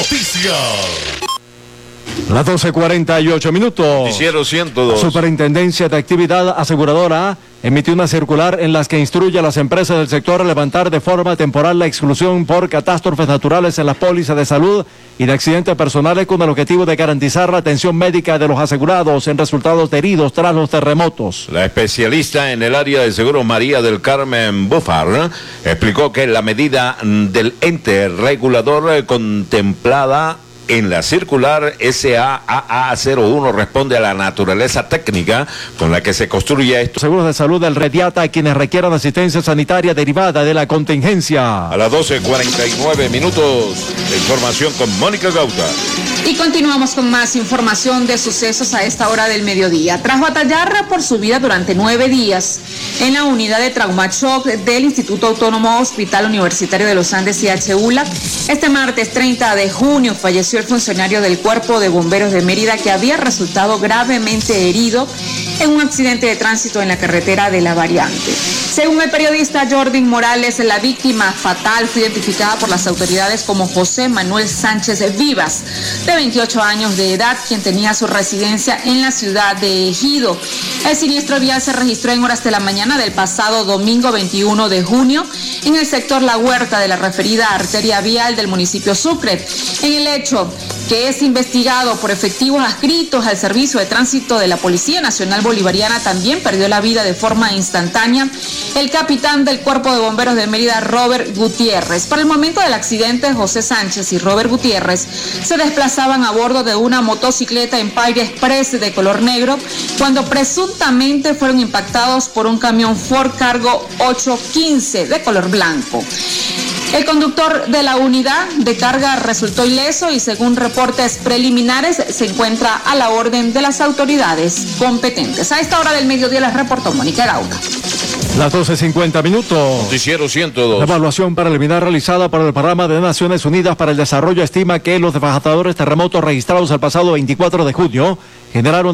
Noticias. Las 12:48 minutos. Noticiero 102. Superintendencia de Actividad Aseguradora emitió una circular en la que instruye a las empresas del sector a levantar de forma temporal la exclusión por catástrofes naturales en las pólizas de salud y de accidentes personales con el objetivo de garantizar la atención médica de los asegurados en resultados de heridos tras los terremotos. La especialista en el área de seguro María del Carmen Bufar explicó que la medida del ente regulador contemplada en la circular SAAA01 responde a la naturaleza técnica con la que se construye esto. Seguros de salud del Rediata a quienes requieran asistencia sanitaria derivada de la contingencia. A las 12:49 minutos, información con Mónica Gauta. Y continuamos con más información de sucesos a esta hora del mediodía. Tras batallar por su vida durante 9 días en la unidad de trauma shock del Instituto Autónomo Hospital Universitario de los Andes IHULA, este martes 30 de junio falleció el funcionario del Cuerpo de Bomberos de Mérida que había resultado gravemente herido en un accidente de tránsito en la carretera de La Variante. Según el periodista Jordin Morales, la víctima fatal fue identificada por las autoridades como José Manuel Sánchez Vivas, de 28 años de edad, quien tenía su residencia en la ciudad de Ejido. El siniestro vial se registró en horas de la mañana del pasado domingo 21 de junio en el sector La Huerta de la referida arteria vial del municipio Sucre. En el hecho, que es investigado por efectivos adscritos al Servicio de Tránsito de la Policía Nacional Bolivariana, también perdió la vida de forma instantánea el capitán del Cuerpo de Bomberos de Mérida, Robert Gutiérrez. Para el momento del accidente, José Sánchez y Robert Gutiérrez se desplazaban a bordo de una motocicleta Empire Express de color negro cuando presuntamente fueron impactados por un camión Ford Cargo 815 de color blanco. El conductor de la unidad de carga resultó ileso y según reportes preliminares se encuentra a la orden de las autoridades competentes. A esta hora del mediodía les reportó Mónica Gauta. Las 12:50 minutos. Noticiero 102. La evaluación preliminar realizada por el Programa de Naciones Unidas para el Desarrollo estima que los devastadores terremotos registrados el pasado 24 de junio generaron